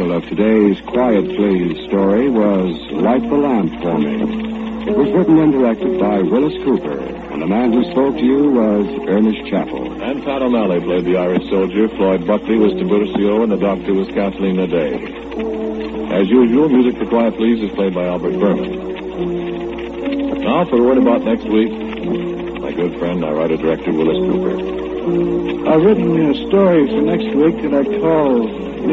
title of today's Quiet Please story was Light the Lamp for Me. It was written and directed by Willis Cooper, and the man who spoke to you was Ernest Chappell. And Pat O'Malley played the Irish soldier. Floyd Buckley was Tiburcio, and the doctor was Kathleen Naday. As usual, music for Quiet Please is played by Albert Berman. Now for a word about next week, my good friend, our writer-director, Willis Cooper. I've written a story for next week that I call